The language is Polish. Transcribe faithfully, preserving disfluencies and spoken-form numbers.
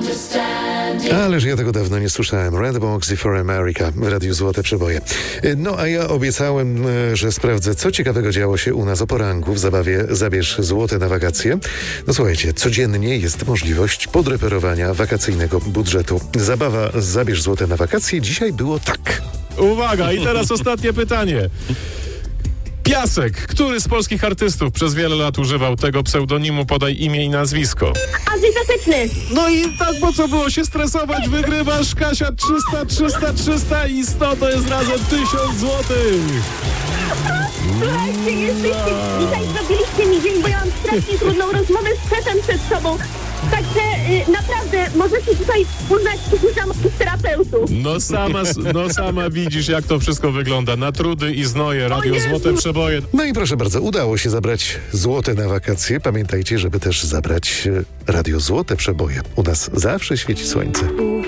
Ależ ja tego dawno nie słyszałem. Red Box for America w Radiu Złote Przeboje. No a ja obiecałem, że sprawdzę, co ciekawego działo się u nas o poranku w zabawie Zabierz Złote na wakacje. No słuchajcie, codziennie jest możliwość podreperowania wakacyjnego budżetu. Zabawa Zabierz Złote na wakacje dzisiaj było tak. Uwaga, i teraz ostatnie pytanie. Piasek. Który z polskich artystów przez wiele lat używał tego pseudonimu? Podaj imię i nazwisko. Andrzej Piaseczny. No i tak, po co było się stresować? Wygrywasz, Kasia, trzysta, trzysta, trzysta i sto to jest razem tysiąc złotych. Słuchajcie, jesteście, dzisiaj zrobiliście mi dzień, bo ja mam strasznie trudną rozmowę z szefem przed sobą. Także y, naprawdę możecie tutaj uznać tych terapeutów. No sama, no sama widzisz, jak to wszystko wygląda. Na trudy i znoje, Radio Jezu. Złote Przeboje. No i proszę bardzo, udało się zabrać złote na wakacje. Pamiętajcie, żeby też zabrać e, Radio Złote Przeboje. U nas zawsze świeci słońce.